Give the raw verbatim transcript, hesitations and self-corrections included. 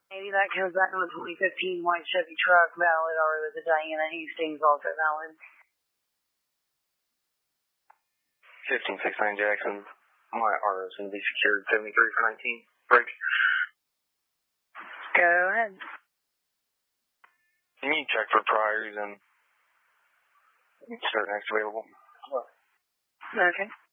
Maybe that comes back on the twenty fifteen white Chevy truck valid, or was the Diana Hastings also valid? fifteen six nine Jackson. My R O is going to be secured seventy-three for nineteen. Break. Go ahead. Can you check for priors and start next available? Okay.